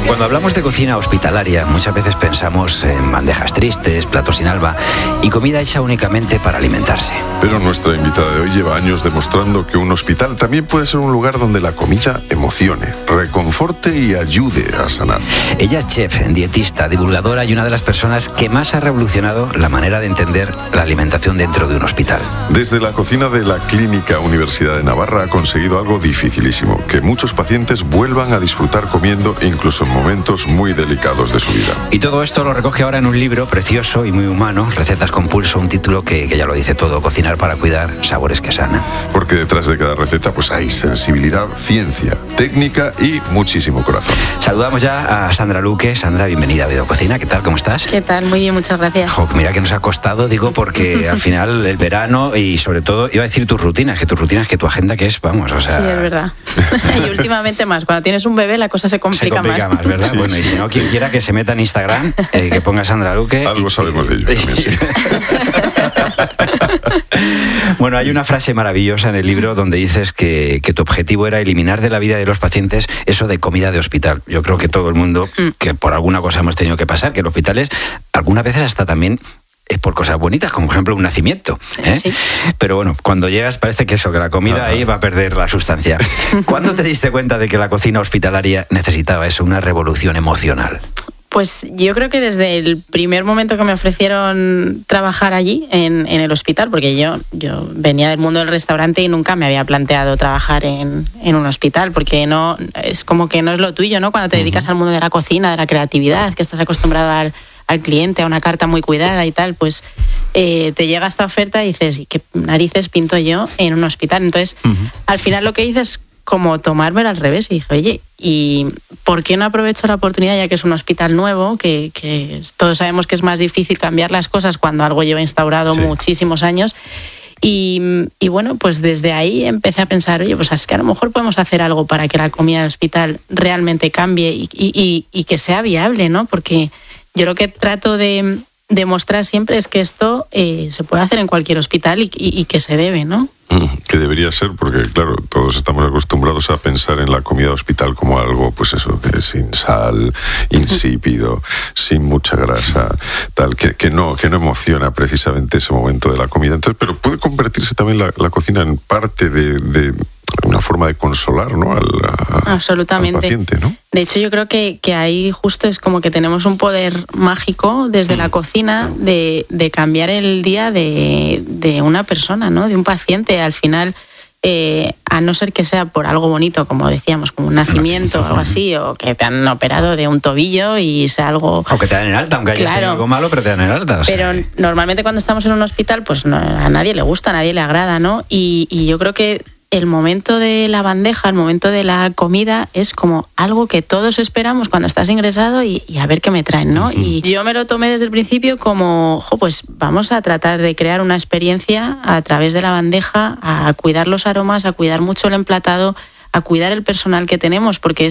Cuando hablamos de cocina hospitalaria, muchas veces pensamos en bandejas tristes, platos sin alba y comida hecha únicamente para alimentarse. Pero nuestra invitada de hoy lleva años demostrando que un hospital también puede ser un lugar donde la comida emocione, reconforte y ayude a sanar. Ella es chef, dietista, divulgadora y una de las personas que más ha revolucionado la manera de entender la alimentación dentro de un hospital. Desde la cocina de la Clínica Universidad de Navarra ha conseguido algo dificilísimo, que muchos pacientes vuelvan a disfrutar comiendo incluso en momentos muy delicados de su vida. Y todo esto lo recoge ahora en un libro precioso y muy humano, Recetas con Pulso, un título que ya lo dice todo, cocinar para cuidar, sabores que sanan. Porque detrás de cada receta pues hay sensibilidad, ciencia, técnica y muchísimo corazón. Saludamos ya a Sandra Luque. Sandra, bienvenida a Videococina. ¿Qué tal? ¿Cómo estás? ¿Qué tal? Muy bien, muchas gracias. Mira que nos ha costado, digo, porque al final el verano y sobre todo, iba a decir tus rutinas, que tu agenda que es, vamos, o sea... Sí, es verdad. Y últimamente más, cuando tienes un bebé la cosa se complica más, ¿verdad? Sí, bueno, sí. Y si no, quien quiera que se meta en Instagram, que ponga Sandra Luque. Algo sabemos de ello también, sí. Bueno, hay una frase maravillosa en el libro donde dices que tu objetivo era eliminar de la vida de los pacientes eso de comida de hospital. Yo creo que todo el mundo, que por alguna cosa hemos tenido que pasar, que en hospitales algunas veces hasta también es por cosas bonitas, como por ejemplo un nacimiento, ¿eh? Sí. Pero bueno, cuando llegas parece que la comida ahí va a perder la sustancia. ¿Cuándo te diste cuenta de que la cocina hospitalaria necesitaba eso, una revolución emocional? Pues yo creo que desde el primer momento que me ofrecieron trabajar allí, en el hospital, porque yo venía del mundo del restaurante y nunca me había planteado trabajar en un hospital, porque no es como que no es lo tuyo, ¿no? Cuando te dedicas al mundo de la cocina, de la creatividad, que estás acostumbrado al cliente, a una carta muy cuidada y tal, pues te llega esta oferta y dices, ¿y qué narices pinto yo en un hospital? Entonces, al final lo que hice es como tomármelo al revés y dije, oye, ¿y por qué no aprovecho la oportunidad, ya que es un hospital nuevo, que todos sabemos que es más difícil cambiar las cosas cuando algo lleva instaurado muchísimos años? Y bueno, pues desde ahí empecé a pensar, oye, pues es que a lo mejor podemos hacer algo para que la comida del hospital realmente cambie y que sea viable, ¿no? Porque yo lo que trato de demostrar siempre es que esto se puede hacer en cualquier hospital y que se debe, ¿no? Que debería ser, porque claro, todos estamos acostumbrados a pensar en la comida de hospital como algo, pues eso, que es sin sal, insípido, sin mucha grasa, tal, que no emociona precisamente ese momento de la comida. Entonces, pero puede convertirse también la cocina en parte de una forma de consolar, ¿no? Absolutamente. Al paciente, ¿no? De hecho, yo creo que ahí justo es como que tenemos un poder mágico desde la cocina de cambiar el día de una persona, ¿no? De un paciente. Al final, a no ser que sea por algo bonito, como decíamos, como un nacimiento o algo así, o que te han operado de un tobillo y sea algo... O que te dan en alta, aunque haya sido algo malo, pero te dan en alta. O sea. Pero normalmente cuando estamos en un hospital, pues no, a nadie le gusta, a nadie le agrada, ¿no? Y yo creo que el momento de la bandeja, el momento de la comida es como algo que todos esperamos cuando estás ingresado y a ver qué me traen, ¿no? Y yo me lo tomé desde el principio como, pues vamos a tratar de crear una experiencia a través de la bandeja, a cuidar los aromas, a cuidar mucho el emplatado, a cuidar el personal que tenemos, porque